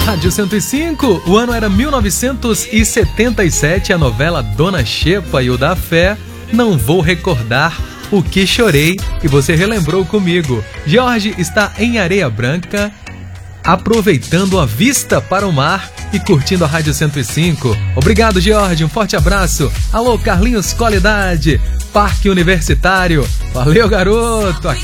Rádio 105, o ano era 1977, a novela Dona Xepa e o da Fé, Não Vou Recordar o que Chorei, e você relembrou comigo. Jorge está em Areia Branca, aproveitando a vista para o mar e curtindo a Rádio 105. Obrigado, Jorge, um forte abraço. Alô, Carlinhos Qualidade, Parque Universitário. Valeu, garoto.